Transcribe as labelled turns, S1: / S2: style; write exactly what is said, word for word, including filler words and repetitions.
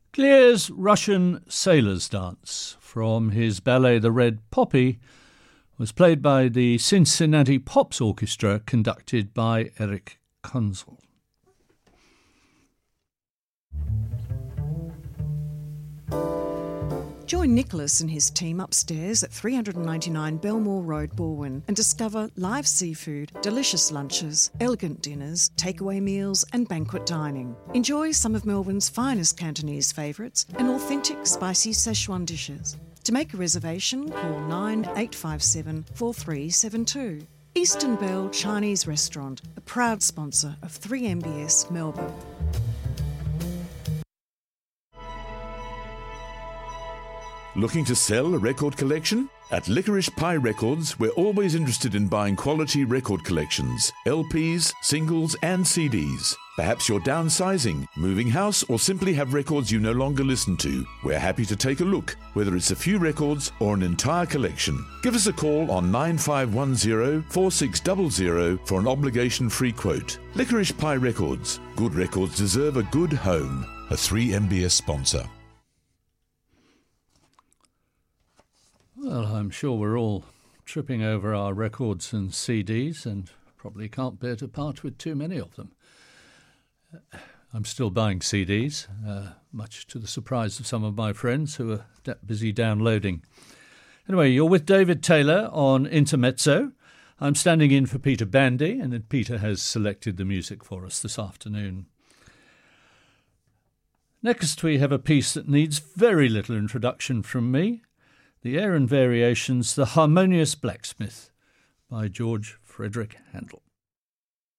S1: Glier's Russian Sailor's Dance from his ballet The Red Poppy was played by the Cincinnati Pops Orchestra, conducted by Eric Kunzel.
S2: Join Nicholas and his team upstairs at three ninety-nine Belmore Road, Balwyn, and discover live seafood, delicious lunches, elegant dinners, takeaway meals and banquet dining. Enjoy some of Melbourne's finest Cantonese favourites and authentic spicy Szechuan dishes. To make a reservation, call nine eight five seven, four three seven two. Eastern Bell Chinese Restaurant, a proud sponsor of three M B S Melbourne.
S3: Looking to sell a record collection? At Licorice Pie Records, we're always interested in buying quality record collections, L Ps, singles and C Ds. Perhaps you're downsizing, moving house, or simply have records you no longer listen to. We're happy to take a look, whether it's a few records or an entire collection. Give us a call on nine five one zero, four six zero zero for an obligation-free quote. Licorice Pie Records. Good records deserve a good home. A three M B S sponsor.
S1: Well, I'm sure we're all tripping over our records and C Ds and probably can't bear to part with too many of them. I'm still buying C Ds, uh, much to the surprise of some of my friends who are d- busy downloading. Anyway, you're with David Taylor on Intermezzo. I'm standing in for Peter Bandy, and Peter has selected the music for us this afternoon. Next, we have a piece that needs very little introduction from me. The Air and Variations, The Harmonious Blacksmith by George Frederick Handel.